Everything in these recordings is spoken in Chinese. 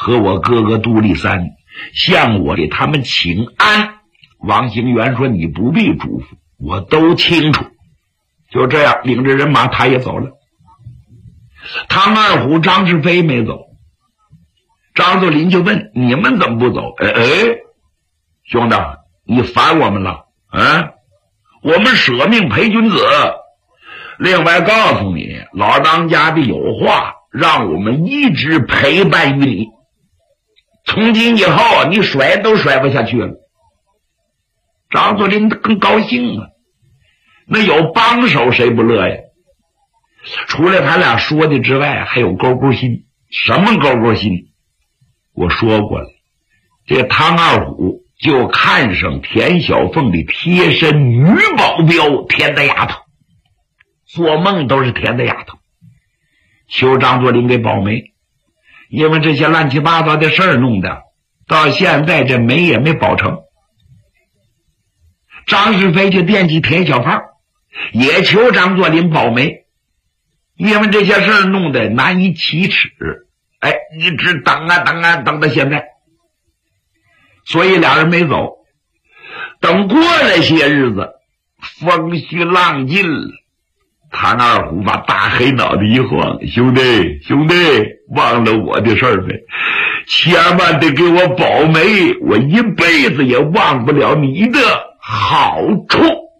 和我哥哥杜立三向我给他们请安。王行元说你不必嘱咐，我都清楚。就这样领着人马他也走了。唐二虎、张世飞没走。张作霖就问你们怎么不走？兄弟，你烦我们了啊？我们舍命陪君子。另外告诉你，老当家的有话，让我们一直陪伴于你。从今以后你甩都甩不下去了。张作霖更高兴了，那有帮手谁不乐呀？除了他俩说的之外，还有勾勾心。什么勾勾心？我说过了，这汤二虎就看上田小凤的贴身女保镖田大丫头，做梦都是田大丫头，求张作霖给保媒。因为这些乱七八糟的事儿弄的，到现在这媒也没保成。张世飞就惦记田小凤，也求张作霖保媒，因为这些事儿弄得难以启齿，一直等到现在，所以俩人没走。等过了些日子，风虚浪尽了，谭二虎把大黑脑袋一晃，兄弟，忘了我的事儿呗，千万得给我保媒，我一辈子也忘不了你的好处。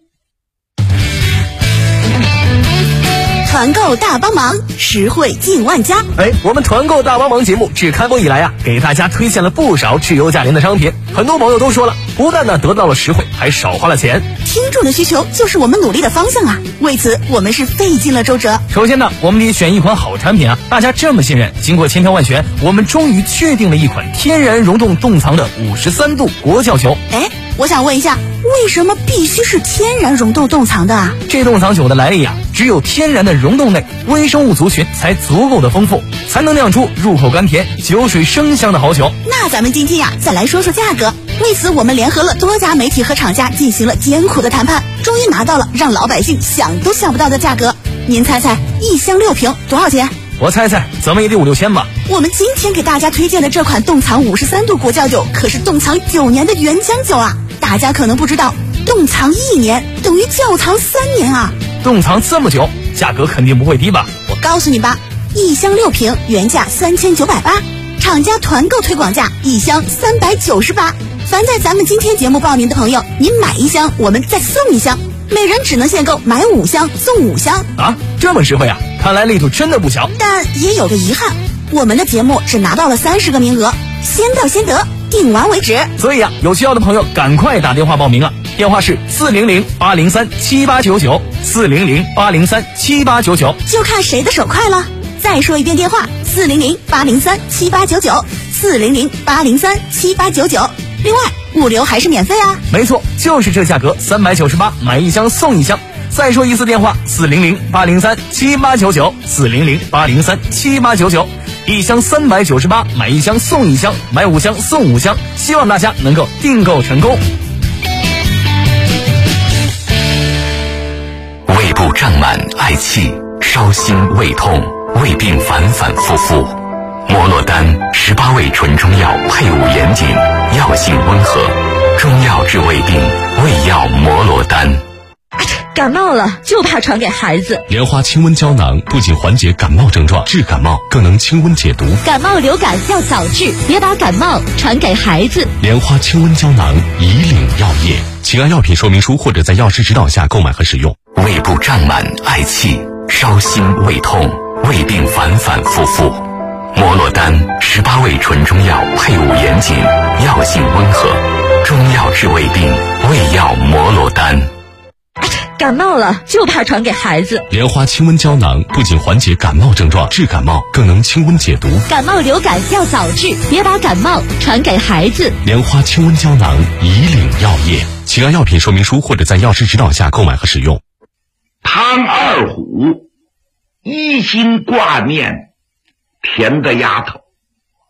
团购大帮忙，实惠近万家。 我们团购大帮忙节目自开播以来给大家推荐了不少质优价廉的商品，很多朋友都说了，不但得到了实惠，还少花了钱。 听众的需求就是我们努力的方向啊！为此，我们是费尽了周折。 首先呢，我们得选一款好产品啊！大家这么信任，经过千挑万选，我们终于确定了一款天然溶洞冻藏的53度国窖酒。 我想问一下，为什么必须是天然溶洞冻藏的啊？ 这冻藏酒的来历啊，只有天然的溶洞内微生物族群才足够的丰富，才能酿出入口甘甜、酒水生香的好酒。 那咱们今天再来说说价格。为此，我们联合了多家媒体和厂家进行了艰苦的谈判，终于拿到了让老百姓想都想不到的价格。您猜猜，1箱6瓶多少钱？ 我猜怎么也得5、6千吧。 我们今天给大家推荐的这款冻藏53度国窖酒，可是冻藏9年的原浆酒啊！大家可能不知道，冻藏1年等于窖藏3年啊！ 冻藏这么久，价格肯定不会低吧？ 我告诉你吧，1箱6瓶原价3980，厂家团购推广价1箱398。凡在咱们今天节目报名的朋友，您买1箱，我们再送1箱，每人只能限购买5箱送5箱啊！这么实惠啊！看来力度真的不小。 但也有个遗憾，我们的节目只拿到了30个名额，先到先得，订完为止。 所以有需要的朋友赶快打电话报名啊！电话是400-803-7899，400-803-7899， 就看谁的手快了。再说一遍电话，400-803-7899，400-803-7899。另外，物流还是免费啊！ 没错，就是这价格，398买1箱送1箱。再说一次电话，400-803-7899，400-803-7899，1箱398，买1箱送1箱，买5箱送5箱，希望大家能够订购成功。 胃部胀满嗳气，烧心胃痛，胃病反反复复。摩洛丹18味纯中药配伍严谨，药性温和，中药治胃病，胃药摩洛丹。 感冒了就怕传给孩子。 莲花清瘟胶囊不仅缓解感冒症状，治感冒更能清瘟解毒。 感冒流感要早治，别把感冒传给孩子。 莲花清瘟胶囊，以岭药业，请按药品说明书或者在药师指导下购买和使用。 胃部胀满嗳气，烧心胃痛，胃病反反复复。摩洛丹18味纯中药配伍严谨，药性温和，中药治胃病，胃药摩洛丹。 感冒了就怕传给孩子。 莲花清瘟胶囊不仅缓解感冒症状，治感冒更能清瘟解毒。 感冒流感要早治，别把感冒传给孩子。 莲花清瘟胶囊，以岭药业，请按药品说明书或者在药师指导下购买和使用。 汤二虎一心挂念田的丫头，